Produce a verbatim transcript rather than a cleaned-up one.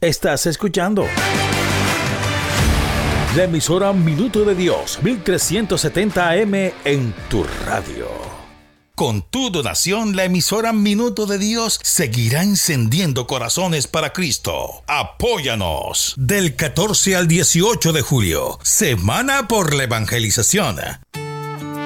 Estás escuchando la emisora Minuto de Dios, mil trescientos setenta A M en tu radio. Con tu donación, la emisora Minuto de Dios seguirá encendiendo corazones para Cristo. Apóyanos. Del catorce al dieciocho de julio, Semana por la Evangelización.